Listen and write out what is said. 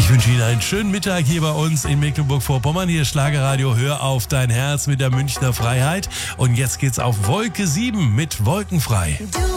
Ich wünsche Ihnen einen schönen Mittag hier bei uns in Mecklenburg-Vorpommern. Hier ist Schlagerradio, hör auf dein Herz mit der Münchner Freiheit. Und jetzt geht's auf Wolke 7 mit Wolkenfrei. Du